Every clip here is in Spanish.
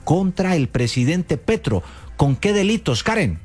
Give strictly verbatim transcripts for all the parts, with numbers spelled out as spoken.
contra el presidente Petro. ¿Con qué delitos, Karen?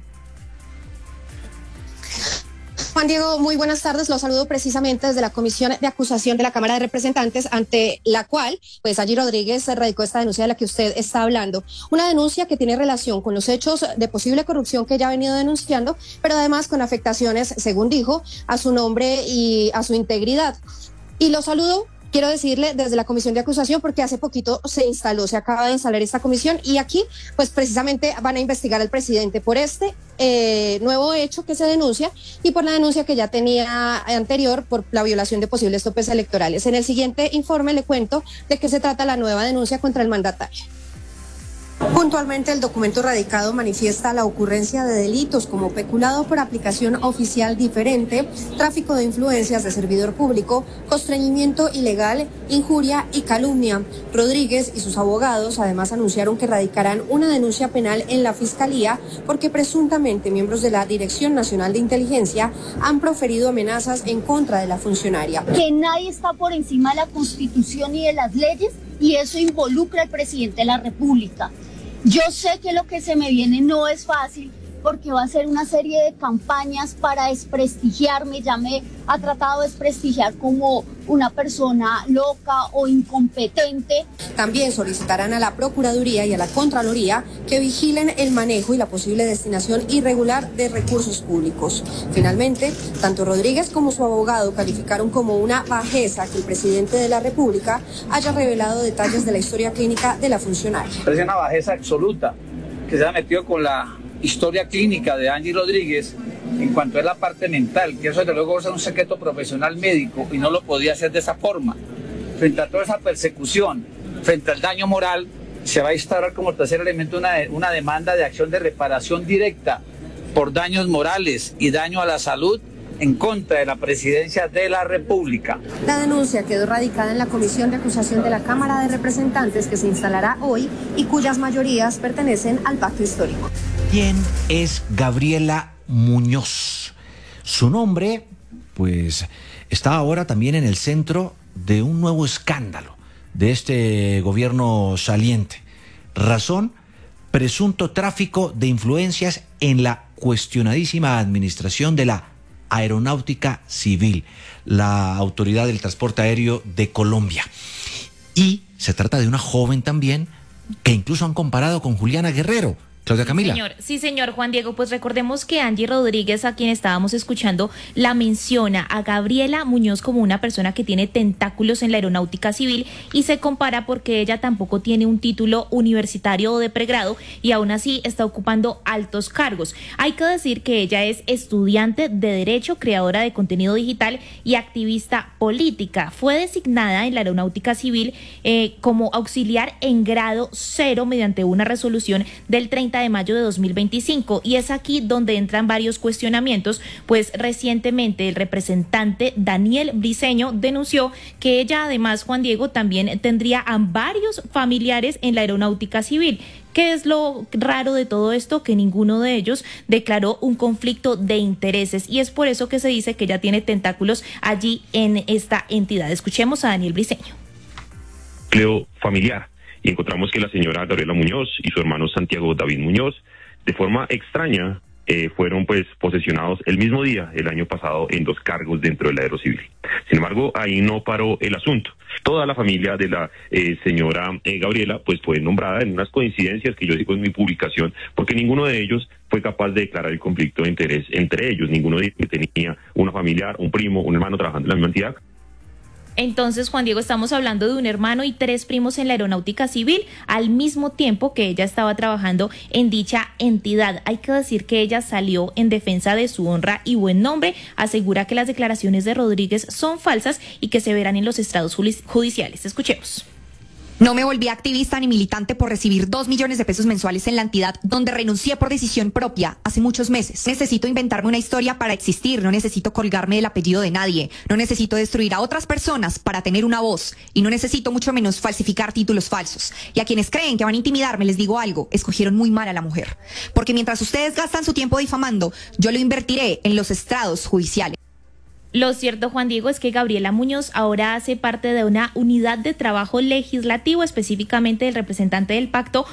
Juan Diego, muy buenas tardes. Los saludo precisamente desde la Comisión de Acusación de la Cámara de Representantes, ante la cual, pues, Angie Rodríguez radicó esta denuncia de la que usted está hablando. Una denuncia que tiene relación con los hechos de posible corrupción que ella ha venido denunciando, pero además con afectaciones, según dijo, a su nombre y a su integridad. Y lo saludo, quiero decirle, desde la Comisión de Acusación, porque hace poquito se instaló, se acaba de instalar esta comisión, y aquí, pues, precisamente van a investigar al presidente por este eh, nuevo hecho que se denuncia y por la denuncia que ya tenía anterior por la violación de posibles topes electorales. En el siguiente informe le cuento de qué se trata la nueva denuncia contra el mandatario. Puntualmente, el documento radicado manifiesta la ocurrencia de delitos como peculado por aplicación oficial diferente, tráfico de influencias de servidor público, constreñimiento ilegal, injuria y calumnia. Rodríguez y sus abogados además anunciaron que radicarán una denuncia penal en la Fiscalía porque presuntamente miembros de la Dirección Nacional de Inteligencia han proferido amenazas en contra de la funcionaria. Que nadie está por encima de la Constitución y de las leyes, y eso involucra al presidente de la República. Yo sé que lo que se me viene no es fácil, porque va a ser una serie de campañas para desprestigiarme. Ya me ha tratado de desprestigiar como una persona loca o incompetente. También solicitarán a la Procuraduría y a la Contraloría que vigilen el manejo y la posible destinación irregular de recursos públicos. Finalmente, tanto Rodríguez como su abogado calificaron como una bajeza que el presidente de la República haya revelado detalles de la historia clínica de la funcionaria. Es una bajeza absoluta que se ha metido con la historia clínica de Angie Rodríguez en cuanto a la parte mental, que eso desde luego es un secreto profesional médico y no lo podía hacer de esa forma. Frente a toda esa persecución, frente al daño moral, se va a instaurar como tercer elemento una, una demanda de acción de reparación directa por daños morales y daño a la salud en contra de la presidencia de la República. La denuncia quedó radicada en la Comisión de Acusación de la Cámara de Representantes, que se instalará hoy y cuyas mayorías pertenecen al pacto histórico. ¿Quién es Gabriela Muñoz? Su nombre, pues, está ahora también en el centro de un nuevo escándalo de este gobierno saliente. Razón: presunto tráfico de influencias en la cuestionadísima administración de la Aeronáutica Civil, la Autoridad del Transporte Aéreo de Colombia. Y se trata de una joven también que incluso han comparado con Juliana Guerrero. Claudia Camila. Sí, señor. Sí, señor Juan Diego, pues recordemos que Angie Rodríguez, a quien estábamos escuchando, la menciona a Gabriela Muñoz como una persona que tiene tentáculos en la aeronáutica civil y se compara porque ella tampoco tiene un título universitario o de pregrado y aún así está ocupando altos cargos. Hay que decir que ella es estudiante de Derecho, creadora de contenido digital y activista política. Fue designada en la aeronáutica civil eh, como auxiliar en grado cero mediante una resolución del treinta de mayo de dos mil veinticinco, y es aquí donde entran varios cuestionamientos, pues recientemente el representante Daniel Briceño denunció que ella, además, Juan Diego, también tendría a varios familiares en la aeronáutica civil. ¿Qué es lo raro de todo esto? Que ninguno de ellos declaró un conflicto de intereses, y es por eso que se dice que ella tiene tentáculos allí en esta entidad. Escuchemos a Daniel Briceño. Núcleo familiar. Y encontramos que la señora Gabriela Muñoz y su hermano Santiago David Muñoz, de forma extraña, eh, fueron pues posesionados el mismo día, el año pasado, en dos cargos dentro del Aerocivil. Sin embargo, ahí no paró el asunto. Toda la familia de la eh, señora eh, Gabriela pues fue nombrada en unas coincidencias que yo digo en mi publicación, porque ninguno de ellos fue capaz de declarar el conflicto de interés entre ellos. Ninguno de ellos tenía una familiar, un primo, un hermano trabajando en la misma entidad. Entonces, Juan Diego, estamos hablando de un hermano y tres primos en la aeronáutica civil, al mismo tiempo que ella estaba trabajando en dicha entidad. Hay que decir que ella salió en defensa de su honra y buen nombre, asegura que las declaraciones de Rodríguez son falsas y que se verán en los estrados judiciales. Escuchemos. No me volví activista ni militante por recibir dos millones de pesos mensuales en la entidad donde renuncié por decisión propia hace muchos meses. Necesito inventarme una historia para existir, no necesito colgarme del apellido de nadie, no necesito destruir a otras personas para tener una voz y no necesito mucho menos falsificar títulos falsos. Y a quienes creen que van a intimidarme les digo algo, escogieron muy mal a la mujer. Porque mientras ustedes gastan su tiempo difamando, yo lo invertiré en los estrados judiciales. Lo cierto, Juan Diego, es que Gabriela Muñoz ahora hace parte de una unidad de trabajo legislativo, específicamente del representante del pacto